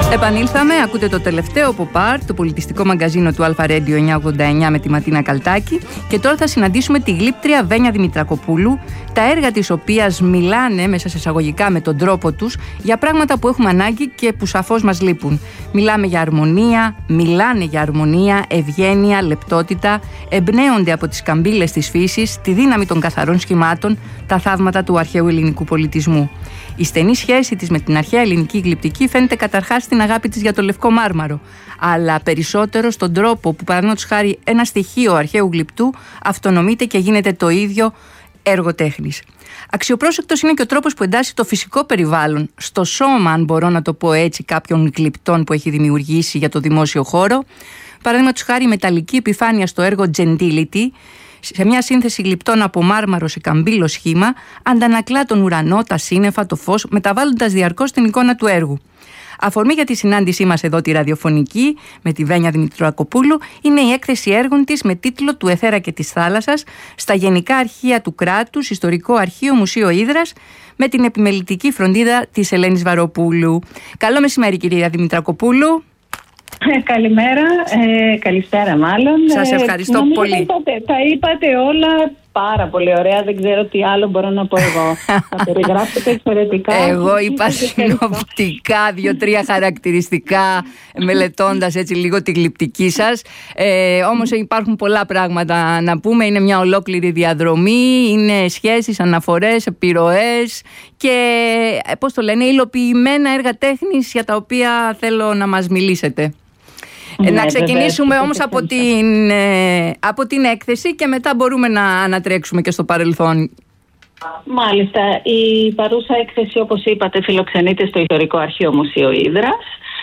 Επανήλθαμε, ακούτε το τελευταίο Pop Art, το πολιτιστικό μαγκαζίνο του Αλφα Radio 989 με τη Ματίνα Καλτάκη, και τώρα θα συναντήσουμε τη γλύπτρια Βένια Δημητρακοπούλου, τα έργα της οποίας μιλάνε μέσα σε εισαγωγικά με τον τρόπο τους για πράγματα που έχουμε ανάγκη και που σαφώς μας λείπουν. Μιλάνε για αρμονία, ευγένεια, λεπτότητα, εμπνέονται από τις καμπύλες της φύσης, τη δύναμη των καθαρών σχημάτων, τα θαύματα του αρχαίου ελληνικού πολιτισμού. Η στενή σχέση της με την αρχαία ελληνική γλυπτική φαίνεται καταρχάς στην αγάπη της για το λευκό μάρμαρο, αλλά περισσότερο στον τρόπο που, παραδείγματος χάρη, ένα στοιχείο αρχαίου γλυπτού αυτονομείται και γίνεται το ίδιο έργο τέχνης. Αξιοπρόσεκτος είναι και ο τρόπος που εντάσσει το φυσικό περιβάλλον στο σώμα, αν μπορώ να το πω έτσι, κάποιων γλυπτών που έχει δημιουργήσει για το δημόσιο χώρο. Παραδείγματος χάρη, η μεταλλική επιφάνεια στο έργο Gentility, σε μια σύνθεση γλυπτών από μάρμαρο σε καμπύλο σχήμα, αντανακλά τον ουρανό, τα σύννεφα, το φως, μεταβάλλοντας διαρκώς την εικόνα του έργου. Αφορμή για τη συνάντησή μας εδώ τη ραδιοφωνική με τη Βένια Δημητρακοπούλου είναι η έκθεση έργων της με τίτλο «Του Αιθέρα και της Θάλασσας» στα Γενικά Αρχεία του Κράτους, Ιστορικό Αρχείο Μουσείο Ύδρας, με την επιμελητική φροντίδα της Ελένης Βαροπούλου. Καλό μεσημέρι, κυρία Δημητρακοπούλου. Καλημέρα, καλησπέρα μάλλον. Σας ευχαριστώ πολύ. Τα είπατε όλα πάρα πολύ ωραία, δεν ξέρω τι άλλο μπορώ να πω εγώ. Θα περιγράψετε εξαιρετικά. Εγώ είπα συνοπτικά 2-3 χαρακτηριστικά, μελετώντας έτσι λίγο τη γλυπτική σας. Όμως υπάρχουν πολλά πράγματα να πούμε, είναι μια ολόκληρη διαδρομή, είναι σχέσεις, αναφορές, επιρροές και πώς το λένε, υλοποιημένα έργα τέχνης για τα οποία θέλω να μας μιλήσετε. Να ξεκινήσουμε όμως από την έκθεση και μετά μπορούμε να ανατρέξουμε και στο παρελθόν. Μάλιστα, η παρούσα έκθεση, όπως είπατε, φιλοξενείται στο Ιστορικό Αρχείο Μουσείο Ύδρας.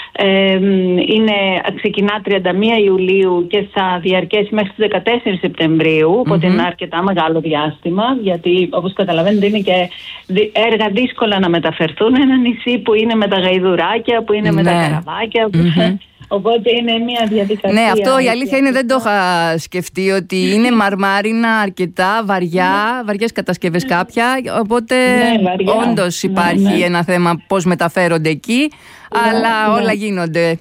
Ξεκινά 31 Ιουλίου και θα διαρκέσει μέχρι τις 14 Σεπτεμβρίου, οπότε είναι αρκετά μεγάλο διάστημα, γιατί όπως καταλαβαίνετε είναι και έργα δύσκολα να μεταφερθούν. Ένα νησί που είναι με τα γαϊδουράκια, που είναι με τα καραβάκια, οπότε είναι μια διαδικασία. Ναι, αυτό η αλήθεια είναι, δεν το είχα σκεφτεί, ότι είναι μαρμάρινα, αρκετά βαριές κατασκευές κάποια, οπότε όντως υπάρχει ένα θέμα πώς μεταφέρονται εκεί, αλλά όλα γίνονται.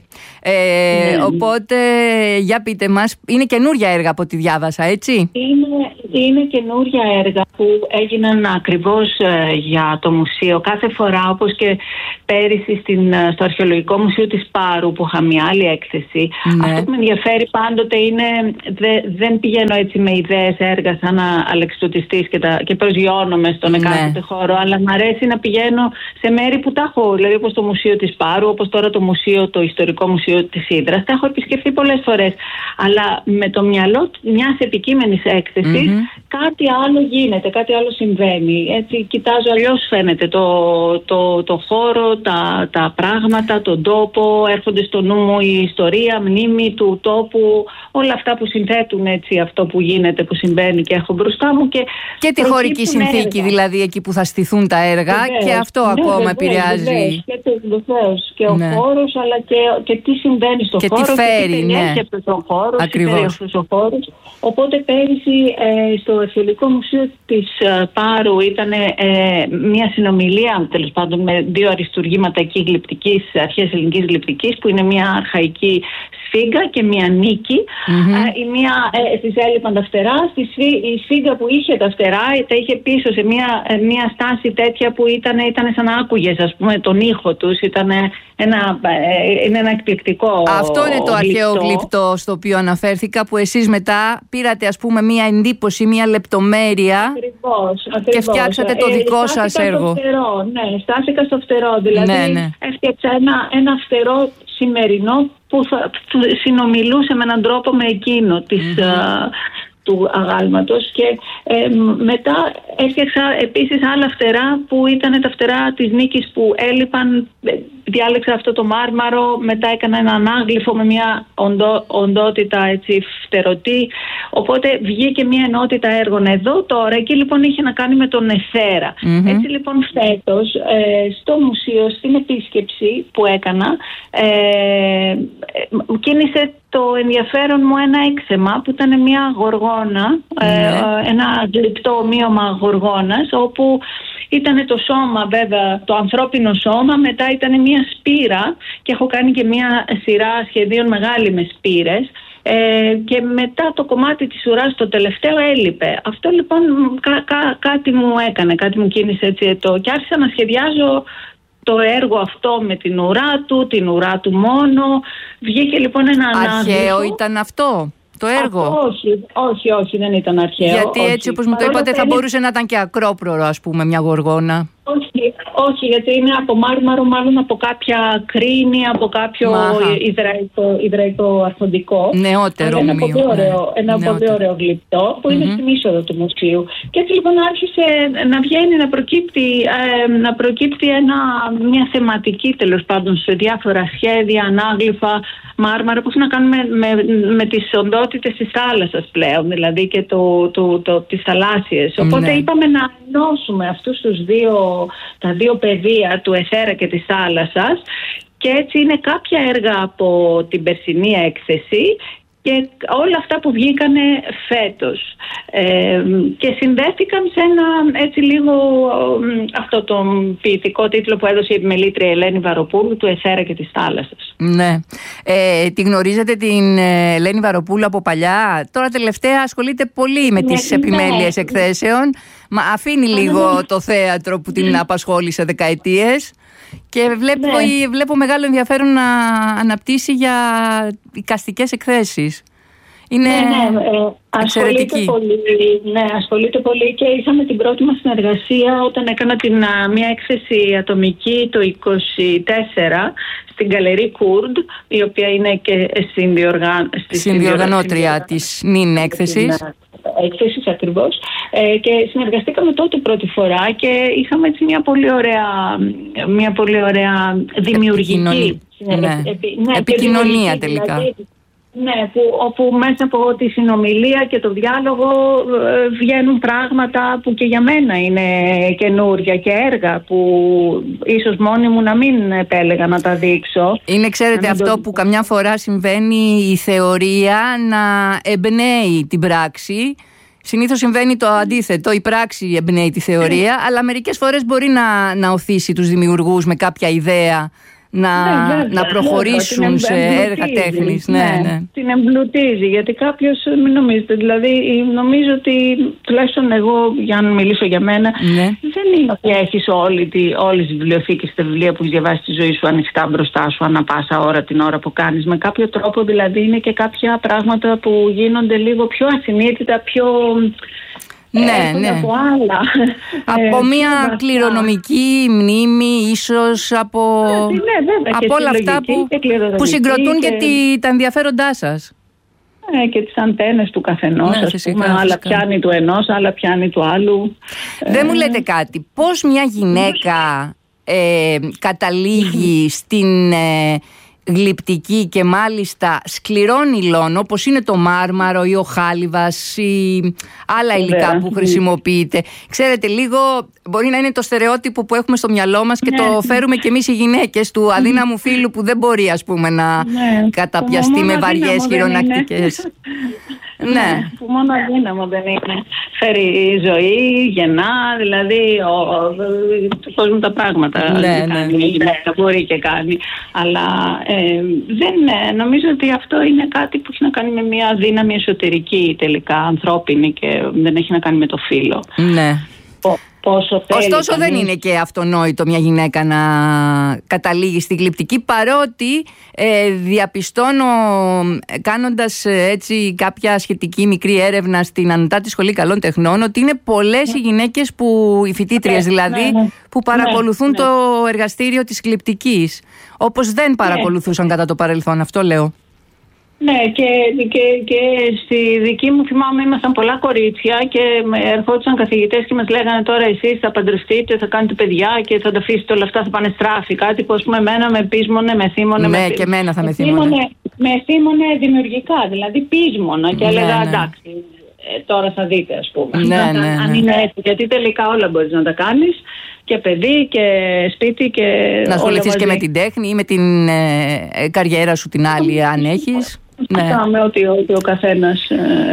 Οπότε, για πείτε μας, είναι καινούρια έργα από ό,τι διάβασα, έτσι? Είναι καινούρια έργα που έγιναν ακριβώς για το μουσείο. Κάθε φορά, όπως και πέρυσι στο Αρχαιολογικό Μουσείο της Πάρου που είχα μια άλλη έκθεση, αυτό που με ενδιαφέρει πάντοτε είναι, δεν πηγαίνω έτσι με ιδέες έργα σαν αλεξιτοτιστής και προσγειώνομαι στον εκάστοτε χώρο, αλλά μου αρέσει να πηγαίνω σε μέρη που τα έχω, δηλαδή όπως το Μουσείο της Πάρου, όπως τώρα το Ιστορικό Μουσείο της Ύδρας. Τα έχω επισκεφθεί πολλές φορές, αλλά με το μυαλό μιας επικείμενης έκθεσης κάτι άλλο γίνεται, κάτι άλλο συμβαίνει. Έτσι κοιτάζω, αλλιώς φαίνεται το χώρο, τα πράγματα, τον τόπο, έρχονται στο νου μου η ιστορία, μνήμη του τόπου, όλα αυτά που συνθέτουν έτσι αυτό που γίνεται, που συμβαίνει και έχω μπροστά μου. Και τη χωρική συνθήκη, δηλαδή εκεί που θα στηθούν τα έργα, και αυτό ακόμα επηρεάζει. Βεβαίως, και ο χώρος, αλλά και τι συμβαίνει στον χώρο, τι φέρει, και τι περιέχεται στον χώρο, ακριβώς. Οπότε πέρυσι στο Αρχαιολογικό Μουσείο της Πάρου ήταν μια συνομιλία, τέλος πάντων, με δύο αριστουργήματα εκεί γλυπτικής, αρχαίας ελληνικής γλυπτικής, που είναι μια αρχαϊκή σφίγγα και μια νίκη. Η μία της έλειπαν τα φτερά, η σφίγγα που είχε τα φτερά τα είχε πίσω σε μια στάση τέτοια που ήταν σαν να άκουγες, ας πούμε, τον ήχο τους. Είναι ένα εκπληκτικό. Αυτό είναι το αρχαίο γλυπτό στο οποίο αναφέρθηκα, που εσείς μετά πήρατε, ας πούμε, μια εντύπωση, μια λεπτομέρεια. Ακριβώς. Και φτιάξατε το δικό σας έργο. Στάθηκα στο φτερό. Δηλαδή έφτιαξα ένα φτερό σημερινό που συνομιλούσε με έναν τρόπο με εκείνο του αγάλματος, και μετά έφτιαξα επίσης άλλα φτερά που ήταν τα φτερά της νίκης που έλειπαν. Διάλεξα αυτό το μάρμαρο, μετά έκανα ένα ανάγλυφο με μια οντότητα έτσι φτερωτή, οπότε βγήκε μια ενότητα έργων εδώ τώρα. Εκεί λοιπόν είχε να κάνει με τον αιθέρα. Έτσι λοιπόν φέτος στο μουσείο, στην επίσκεψη που έκανα, κίνησε το ενδιαφέρον μου ένα έξεμα που ήταν μια γοργόνα, ένα γλυπτό ομοίωμα γοργόνας, όπου ήταν το σώμα, βέβαια, το ανθρώπινο σώμα, μετά ήταν μια μία σπήρα και έχω κάνει και μία σειρά σχεδίων μεγάλη με σπήρες. Και μετά το κομμάτι της ουράς το τελευταίο έλειπε. Αυτό λοιπόν κάτι μου έκανε, κάτι μου κίνησε έτσι και άρχισα να σχεδιάζω το έργο αυτό με την ουρά του μόνο. Βγήκε λοιπόν ένα ανάδειχο. Αρχαίο ήταν αυτό το έργο? Όχι, δεν ήταν αρχαίο. Γιατί έτσι όπως μου το είπατε θα μπορούσε να ήταν και ακρόπρορο, ας πούμε, μια γοργόνα. Όχι, γιατί είναι από μάρμαρο, μάλλον από κάποια κρίνη, από κάποιο υδραϊκό αρχοντικό. Νεότερο ομοίο. Ένα πολύ ωραίο γλυπτό που είναι στην είσοδο του μουσείου. Και έτσι λοιπόν άρχισε να βγαίνει, να προκύπτει μια θεματική, τέλος πάντων, σε διάφορα σχέδια, ανάγλυφα, μάρμαρα που έχουν να κάνουν με τις οντότητες της θάλασσας πλέον, δηλαδή και τις θαλάσσιες. Οπότε είπαμε να ενώσουμε αυτούς τα δύο πεδία του αιθέρα και της θάλασσας, και έτσι είναι κάποια έργα από την περσινή έκθεση και όλα αυτά που βγήκανε φέτος και συνδέθηκαν σε ένα έτσι λίγο αυτό τον ποιητικό τίτλο που έδωσε η επιμελήτρια Ελένη Βαροπούλου, του αιθέρα και της θάλασσας. Ναι. Τη γνωρίζετε την Ελένη Βαροπούλου από παλιά? Τώρα τελευταία ασχολείται πολύ με τις επιμέλειες εκθέσεων. Μα αφήνει λίγο το θέατρο που την απασχόλησε δεκαετίες και βλέπω μεγάλο ενδιαφέρον να αναπτύσσει για εικαστικές εκθέσεις. Είναι εξαιρετική. Ασχολείται πολύ και είχαμε την πρώτη μας συνεργασία όταν έκανα μια έκθεση ατομική το 24 στην Γκαλερί Κούρντ, η οποία είναι και συνδιοργανώτρια της νυν έκθεσης. Έκθεσης ακριβώς, και συνεργαστήκαμε τότε πρώτη φορά και είχαμε έτσι μια πολύ ωραία δημιουργική επικοινωνία τελικά. Ναι, όπου μέσα από τη συνομιλία και το διάλογο βγαίνουν πράγματα που και για μένα είναι καινούρια και έργα που ίσως μόνη μου να μην επέλεγα να τα δείξω. Είναι, ξέρετε, αυτό που καμιά φορά συμβαίνει, η θεωρία να εμπνέει την πράξη. Συνήθως συμβαίνει το αντίθετο, η πράξη εμπνέει τη θεωρία, αλλά μερικές φορές μπορεί να οθήσει τους δημιουργούς με κάποια ιδέα να προχωρήσουν σε έργα τέχνης. Ναι. Την εμπλουτίζει, γιατί κάποιος, μην νομίζετε, δηλαδή νομίζω ότι τουλάχιστον εγώ, για να μιλήσω για μένα, δεν είναι ότι έχεις όλες τις βιβλιοθήκες, τα βιβλία που έχεις διαβάσει στη ζωή σου ανοιχτά μπροστά σου ανά πάσα ώρα, την ώρα που κάνεις. Με κάποιο τρόπο δηλαδή είναι και κάποια πράγματα που γίνονται λίγο πιο ασυνείδητα, πιο... Ναι. Από μια κληρονομική μνήμη, ίσως από όλα αυτά που συγκροτούν και τα ενδιαφέροντά σας. Και τις αντένες του καθενός, άλλα πιάνει του ενός, άλλα πιάνει του άλλου. Δεν μου λέτε κάτι, πώς μια γυναίκα καταλήγει στην γλυπτική και μάλιστα σκληρών υλών, όπως είναι το μάρμαρο ή ο χάλιβας ή άλλα υλικά που χρησιμοποιείτε? Ξέρετε, λίγο μπορεί να είναι το στερεότυπο που έχουμε στο μυαλό μας και το φέρουμε κι εμείς οι γυναίκες του αδύναμου φύλου που δεν μπορεί, ας πούμε, να καταπιαστεί με βαριές χειρονακτικές. Ναι, που μόνο αδύναμο δεν είναι. Φέρει ζωή, γεννά, δηλαδή κόσμουν τα πράγματα. Μπορεί και κάνει. Αλλά νομίζω ότι αυτό είναι κάτι που έχει να κάνει με μια δύναμη εσωτερική τελικά, ανθρώπινη, και δεν έχει να κάνει με το φύλο. Ναι. Ωστόσο δεν είναι και αυτονόητο μια γυναίκα να καταλήγει στη γλυπτική, παρότι διαπιστώνω, κάνοντας έτσι κάποια σχετική μικρή έρευνα στην Ανωτάτη Σχολή Καλών Τεχνών, ότι είναι πολλές οι γυναίκες οι φοιτήτριες δηλαδή, που παρακολουθούν το εργαστήριο της γλυπτικής, όπως δεν παρακολουθούσαν κατά το παρελθόν, αυτό λέω. Ναι, και στη δική μου, θυμάμαι, ήμασταν πολλά κορίτσια και ερχόντουσαν καθηγητές και μας λέγανε τώρα εσείς θα παντρευτείτε, θα κάνετε παιδιά και θα τα αφήσετε όλα αυτά, θα πάνε στράφη. Κάτι που, ας πούμε, εμένα με πείσμονε, με θύμωνε. Ναι, και εμένα θα με θύμωνε. Με θύμωνε δημιουργικά, δηλαδή πείσμονα, και έλεγα εντάξει, τώρα θα δείτε, ας πούμε. Αν είναι έτσι, γιατί τελικά όλα μπορείς να τα κάνεις, και παιδί και σπίτι και να ασχοληθείς και με την τέχνη ή με την καριέρα σου την άλλη, αν έχεις. Ναι, ότι ο καθένας.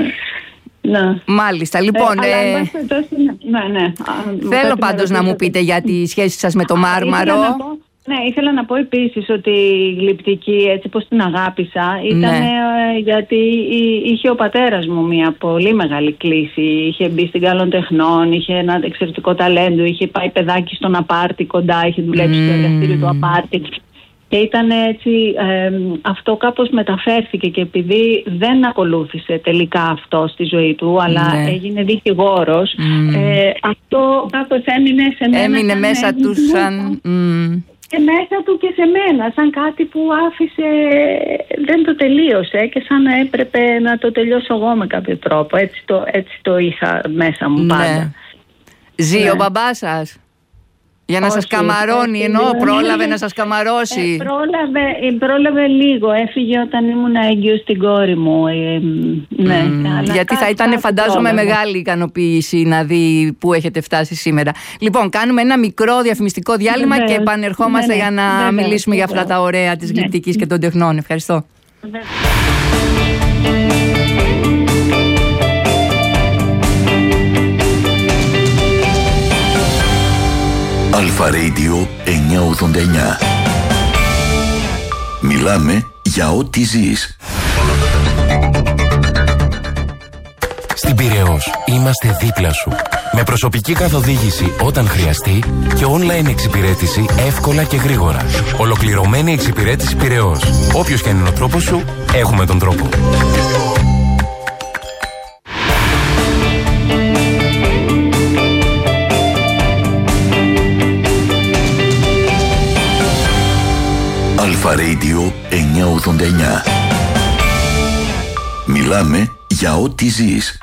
Μάλιστα, λοιπόν. Θέλω πάντως να μου πείτε για τη σχέση σας με το μάρμαρο. Ναι, ήθελα να πω επίσης ότι η γλυπτική, έτσι πως την αγάπησα, ήταν γιατί είχε ο πατέρας μου μια πολύ μεγάλη κλίση. Είχε μπει στην Καλών Τεχνών, είχε ένα εξαιρετικό ταλέντο, είχε πάει παιδάκι στον Απάρτη κοντά, είχε δουλέψει στο εργαστήριο του Απάρτη. Και ήταν έτσι, αυτό κάπως μεταφέρθηκε, και επειδή δεν ακολούθησε τελικά αυτό στη ζωή του, αλλά έγινε δικηγόρος, αυτό κάπως έμεινε σε μένα. Έμεινε μέσα του σαν... Και μέσα του και σε μένα, σαν κάτι που άφησε, δεν το τελείωσε και σαν να έπρεπε να το τελειώσω εγώ με κάποιο τρόπο. Έτσι το είχα μέσα μου πάντα. Ζει ο μπαμπάς σας? Για να σας καμαρώνει, ενώ πρόλαβε να σας καμαρώσει? Πρόλαβε λίγο. Έφυγε όταν ήμουν έγκυος στην κόρη μου. Γιατί θα ήταν, φαντάζομαι, μεγάλη ικανοποίηση να δει πού έχετε φτάσει σήμερα. Λοιπόν, κάνουμε ένα μικρό διαφημιστικό διάλειμμα και επανερχόμαστε για να μιλήσουμε για αυτά τα ωραία της γλυπτικής και των τεχνών. Ευχαριστώ. Αλφα Radio 989. Μιλάμε για ό,τι ζεις. Στην Πειραιώς είμαστε δίπλα σου. Με προσωπική καθοδήγηση όταν χρειαστεί και online εξυπηρέτηση εύκολα και γρήγορα. Ολοκληρωμένη εξυπηρέτηση Πειραιώς. Όποιος και αν είναι ο τρόπος σου, έχουμε τον τρόπο. Αλφα Radio 989. Μιλάμε για ό,τι ζεις.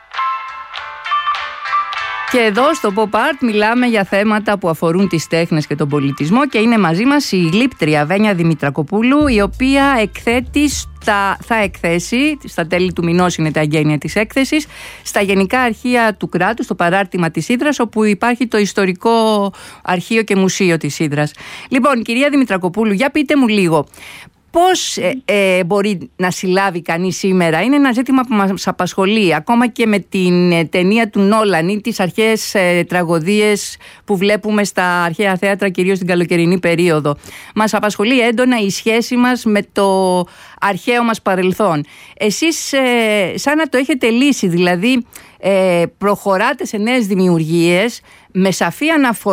Και εδώ στο Pop Art μιλάμε για θέματα που αφορούν τις τέχνες και τον πολιτισμό, και είναι μαζί μας η γλύπτρια Βένια Δημητρακοπούλου, η οποία θα εκθέσει, στα τέλη του μηνός είναι τα εγγένεια της έκθεσης, στα Γενικά Αρχεία του Κράτους, στο παράρτημα της Ύδρας, όπου υπάρχει το ιστορικό αρχείο και μουσείο της Ύδρας. Λοιπόν, κυρία Δημητρακοπούλου, για πείτε μου λίγο, πώς μπορεί να συλλάβει κανείς σήμερα? Είναι ένα ζήτημα που μας απασχολεί ακόμα και με την ταινία του Νόλαν ή τις αρχαίες τραγωδίες που βλέπουμε στα αρχαία θέατρα, κυρίως στην καλοκαιρινή περίοδο. Μας απασχολεί έντονα η σχέση μας με το αρχαίο μας παρελθόν. Εσείς σαν να το έχετε λύσει, δηλαδή προχωράτε σε νέες δημιουργίες με σαφή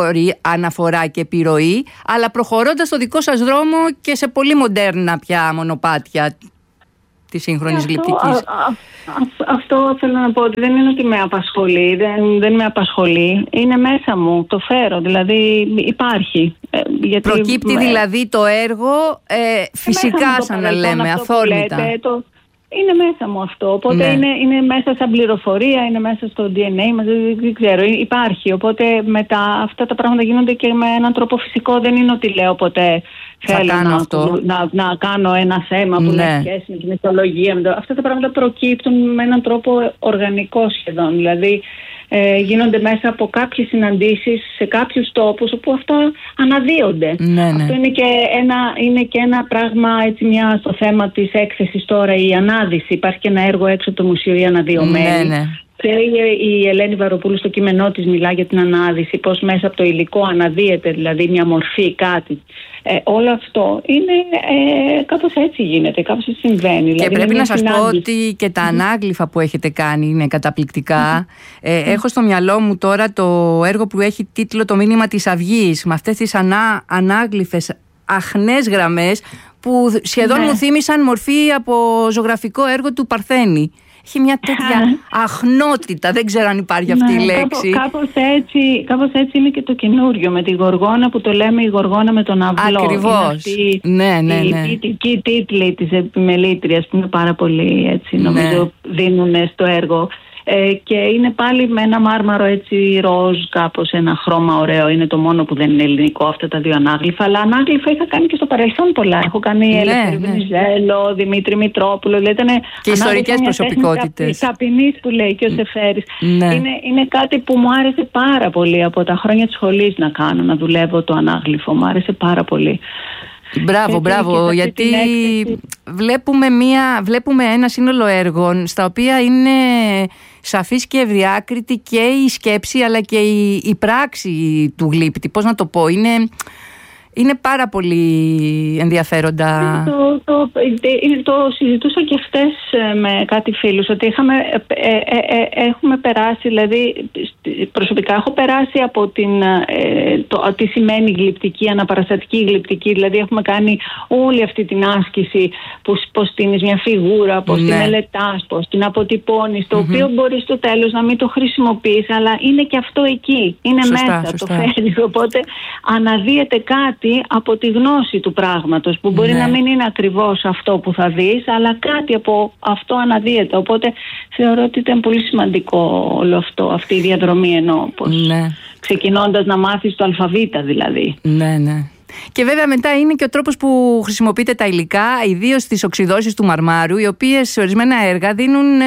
αναφορά και επιρροή, αλλά προχωρώντας το δικό σας δρόμο και σε πολύ μοντέρνα πια μονοπάτια της σύγχρονης γλυπτικής. Αυτό θέλω να πω, ότι δεν είναι ότι με απασχολεί, δεν με απασχολεί, είναι μέσα μου, το φέρω, δηλαδή υπάρχει. Γιατί, προκύπτει δηλαδή το έργο φυσικά, σαν να λέμε, αθόρμητα. Είναι μέσα μου αυτό, οπότε είναι μέσα σαν πληροφορία, είναι μέσα στο DNA μας, δεν ξέρω, υπάρχει. Οπότε αυτά τα πράγματα γίνονται και με έναν τρόπο φυσικό, δεν είναι ότι λέω ποτέ θέλω να κάνω ένα θέμα που έχει σχέση με τη μυθολογία. Αυτά τα πράγματα προκύπτουν με έναν τρόπο οργανικό σχεδόν, δηλαδή γίνονται μέσα από κάποιες συναντήσεις σε κάποιους τόπους όπου αυτά αναδύονται. Αυτό είναι και ένα πράγμα, έτσι, στο θέμα της έκθεσης τώρα, η ανάδυση. Υπάρχει και ένα έργο έξω από το μουσείο, η αναδυωμένη. Και η Ελένη Βαροπούλου στο κείμενό της μιλά για την ανάδυση, πώς μέσα από το υλικό αναδύεται, δηλαδή μια μορφή, κάτι. Όλο αυτό είναι κάπως έτσι γίνεται, κάπως έτσι συμβαίνει. Και δηλαδή πρέπει να σας πω ότι και τα ανάγλυφα που έχετε κάνει είναι καταπληκτικά. Έχω στο μυαλό μου τώρα το έργο που έχει τίτλο «Το μήνυμα της Αυγής», με αυτές τις ανάγλυφες αχνές γραμμές που σχεδόν μου θύμισαν μορφή από ζωγραφικό έργο του Παρθένη. Έχει μια τέτοια αχνότητα, δεν ξέρω αν υπάρχει αυτή η λέξη. Κάπως έτσι είναι και το καινούριο με τη Γοργόνα, που το λέμε η Γοργόνα με τον αυλό. Ακριβώς. Οι ποιητικοί τίτλοι της επιμελήτριας που είναι πάρα πολύ, έτσι, νομίζω δίνουν στο έργο. Και είναι πάλι με ένα μάρμαρο, έτσι, ροζ, κάπως ένα χρώμα ωραίο. Είναι το μόνο που δεν είναι ελληνικό, αυτά τα δύο ανάγλυφα. Αλλά ανάγλυφα είχα κάνει και στο παρελθόν πολλά. Έχω κάνει Ελευθερή Βενιζέλο, Δημήτρη Μητρόπουλο. Και ιστορικές προσωπικότητες. Ταπεινής που λέει και ο Σεφέρης. Είναι κάτι που μου άρεσε πάρα πολύ από τα χρόνια της σχολής να κάνω, να δουλεύω το ανάγλυφο. Μου άρεσε πάρα πολύ. Μπράβο, γιατί βλέπουμε ένα σύνολο έργων στα οποία είναι σαφής και ευδιάκριτη και η σκέψη αλλά και η πράξη του γλύπτη. Πώς να το πω, Είναι πάρα πολύ ενδιαφέροντα. Το συζητούσα και χτες με κάτι φίλους, ότι έχουμε περάσει, δηλαδή προσωπικά έχω περάσει από τι σημαίνει γλυπτική, αναπαραστατική γλυπτική, δηλαδή έχουμε κάνει όλη αυτή την άσκηση, πώς στείνεις μια φιγούρα, πώς την μελετάς, πώς την αποτυπώνεις, το οποίο μπορεί στο τέλος να μην το χρησιμοποιείς, αλλά είναι και αυτό εκεί, είναι μέσα, το φέρεις, οπότε αναδύεται κάτι από τη γνώση του πράγματος, που μπορεί να μην είναι ακριβώς αυτό που θα δεις, αλλά κάτι από αυτό αναδύεται, οπότε θεωρώ ότι ήταν πολύ σημαντικό όλο αυτό, αυτή η διαδρομή, ενώ ξεκινώντας να μάθεις το αλφαβήτα δηλαδή. Ναι. Και βέβαια μετά είναι και ο τρόπος που χρησιμοποιείτε τα υλικά, ιδίως στις οξυδώσεις του μαρμάρου, οι οποίες σε ορισμένα έργα δίνουν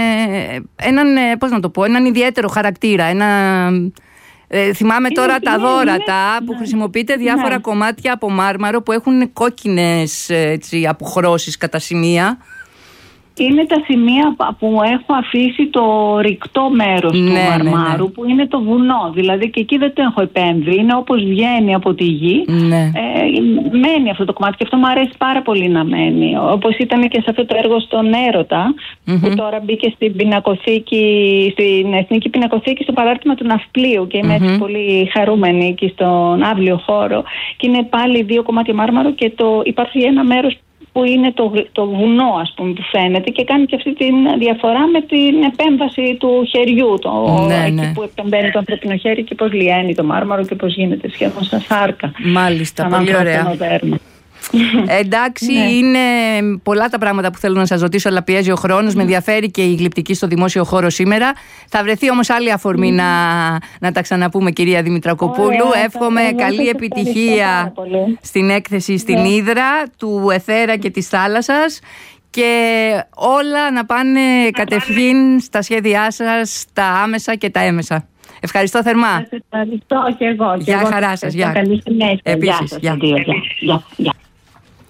έναν ιδιαίτερο χαρακτήρα. Θυμάμαι τώρα τα δώρατα που χρησιμοποιείτε διάφορα κομμάτια από μάρμαρο που έχουν κόκκινες αποχρώσεις κατά σημεία. Είναι τα σημεία που έχω αφήσει το ρηκτό μέρος του μαρμάρου, που είναι το βουνό. Δηλαδή και εκεί δεν το έχω επέμβει. Είναι όπως βγαίνει από τη γη. Μένει αυτό το κομμάτι και αυτό μου αρέσει πάρα πολύ να μένει. Όπως ήταν και σε αυτό το έργο στον Έρωτα, που τώρα μπήκε στην Εθνική Πινακοθήκη στο παράρτημα του Ναυπλίου και είμαι έτσι πολύ χαρούμενη εκεί στον αύλιο χώρο. Και είναι πάλι 2 κομμάτια μάρμαρο και υπάρχει ένα μέρος που είναι το βουνό, ας πούμε, που φαίνεται και κάνει και αυτή τη διαφορά με την επέμβαση του χεριού, εκεί που επεμβαίνει το ανθρωπινό χέρι και πώς λιένει το μάρμαρο και πώς γίνεται σχεδόν σαν σάρκα. Μάλιστα, πολύ ωραία. Εντάξει, είναι πολλά τα πράγματα που θέλω να σας ρωτήσω, αλλά πιέζει ο χρόνος. Με ενδιαφέρει και η γλυπτική στο δημόσιο χώρο σήμερα. Θα βρεθεί όμως άλλη αφορμή να τα ξαναπούμε, κυρία Δημητρακοπούλου. Εύχομαι καλή επιτυχία στην έκθεση στην Ύδρα του εθέρα και της θάλασσας και όλα να πάνε κατευθείαν στα σχέδιά σας, τα άμεσα και τα έμεσα. Ευχαριστώ θερμά. Ευχαριστώ και εγώ. Γεια χαρά σας. Επίσης, γεια.